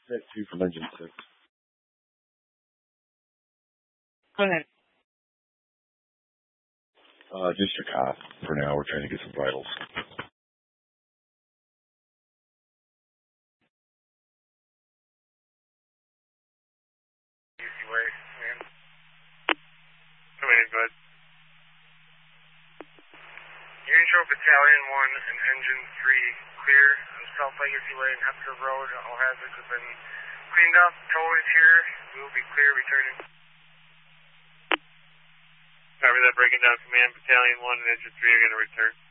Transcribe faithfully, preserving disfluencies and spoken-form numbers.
Net two from engine six. Go ahead. Uh, just your cop for now. We're trying to get some vitals. Easy way, man. Come in, bud. Usual Battalion one and Engine three clear on South Legacy Way and Hepker Road. All hazards have been cleaned up. Tow is here. We will be clear returning. Copy that, breaking down command. Battalion one and Engine three are going to return.